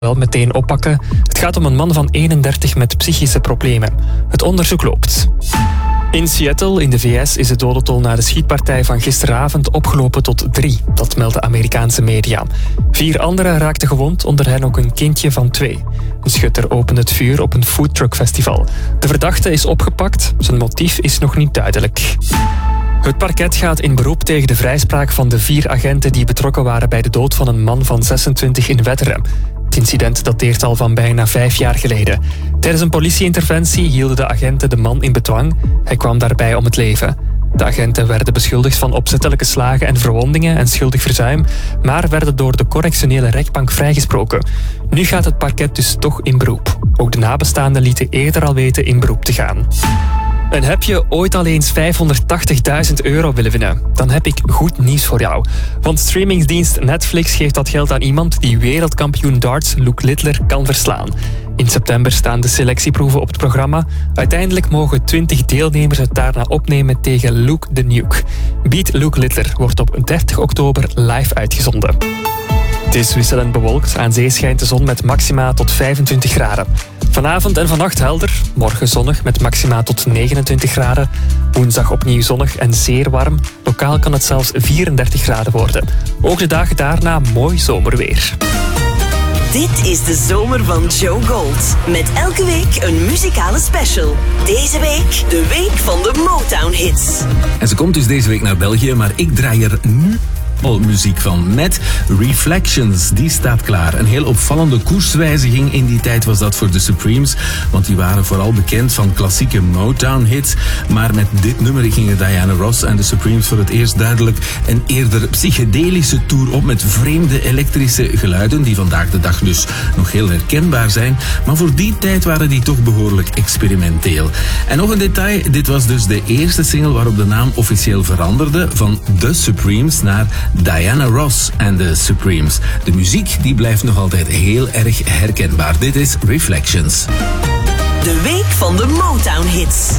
wel meteen oppakken. Het gaat om een man van 31 met psychische problemen. Het onderzoek loopt. In Seattle in de VS is het dodental na de schietpartij van gisteravond opgelopen tot 3. Dat melden Amerikaanse media. 4 anderen raakten gewond, onder hen ook een kindje van 2. Een schutter opende het vuur op een foodtruckfestival. De verdachte is opgepakt. Zijn motief is nog niet duidelijk. Het parket gaat in beroep tegen de vrijspraak van de 4 agenten die betrokken waren bij de dood van een man van 26 in Wetteren. Het incident dateert al van bijna 5 jaar geleden. Tijdens een politieinterventie hielden de agenten de man in bedwang. Hij kwam daarbij om het leven. De agenten werden beschuldigd van opzettelijke slagen en verwondingen en schuldig verzuim, maar werden door de correctionele rechtbank vrijgesproken. Nu gaat het parket dus toch in beroep. Ook de nabestaanden lieten eerder al weten in beroep te gaan. En heb je ooit al eens €580.000 willen winnen? Dan heb ik goed nieuws voor jou. Want streamingsdienst Netflix geeft dat geld aan iemand die wereldkampioen darts Luke Littler kan verslaan. In september staan de selectieproeven op het programma. Uiteindelijk mogen 20 deelnemers het daarna opnemen tegen Luke the Nuke. Beat Luke Littler wordt op 30 oktober live uitgezonden. Het is wisselend bewolkt. Aan zee schijnt de zon met maxima tot 25 graden. Vanavond en vannacht helder. Morgen zonnig met maxima tot 29 graden. Woensdag opnieuw zonnig en zeer warm. Lokaal kan het zelfs 34 graden worden. Ook de dagen daarna mooi zomerweer. Dit is de zomer van Joe Gold. Met elke week een muzikale special. Deze week de week van de Motown hits. En ze komt dus deze week naar België, maar ik draai er nu al muziek van. Met Reflections, die staat klaar. Een heel opvallende koerswijziging in die tijd was dat voor de Supremes, want die waren vooral bekend van klassieke Motown-hits, maar met dit nummer gingen Diana Ross en de Supremes voor het eerst duidelijk een eerder psychedelische tour op met vreemde elektrische geluiden, die vandaag de dag dus nog heel herkenbaar zijn, maar voor die tijd waren die toch behoorlijk experimenteel. En nog een detail, dit was dus de eerste single waarop de naam officieel veranderde van The Supremes naar Diana Ross en de Supremes. De muziek die blijft nog altijd heel erg herkenbaar. Dit is Reflections. De week van de Motown hits.